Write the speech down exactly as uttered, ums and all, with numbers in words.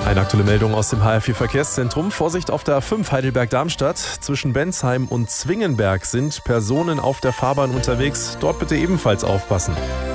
Eine aktuelle Meldung aus dem H R vier Verkehrszentrum. Vorsicht auf der A fünf Heidelberg-Darmstadt. Zwischen Bensheim und Zwingenberg sind Personen auf der Fahrbahn unterwegs. Dort bitte ebenfalls aufpassen.